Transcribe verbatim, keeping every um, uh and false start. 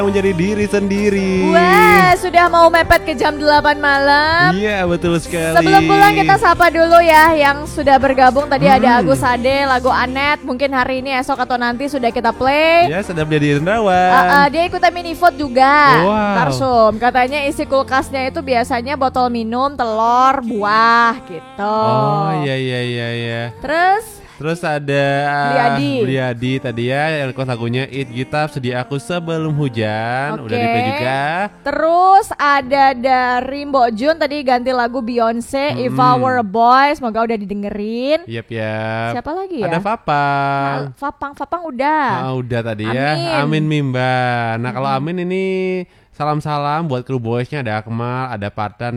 menjadi diri sendiri. Wah, sudah mau mepet ke jam delapan malam. Iya, betul sekali. Sebelum pulang kita sapa dulu ya yang sudah bergabung. Tadi hmm. ada Agus Ade, lagu Anet. Mungkin hari ini, esok atau nanti sudah kita play. Ya, sudah menjadi Indrawan. uh, uh, Dia ikutan mini food juga. Wow. Tarsum, katanya isi kulkasnya itu biasanya botol minum, telur, buah gitu. Oh iya iya iya iya. Terus Terus ada Bliadi. Bliadi tadi ya yang request lagunya Eat Gitar Sedia Aku Sebelum Hujan. Oke. Udah di play juga. Terus ada dari Mbok Jun tadi ganti lagu Beyonce, hmm. If I Were a Boy. Semoga udah didengerin. Yep yep. Siapa lagi ya? Ada Fapang. Nah, Fapang Fapang udah. Oh, udah tadi Amin. ya. Amin Mimba. Nah kalau Amin ini salam-salam buat kru boysnya, ada Akmal, ada Partan.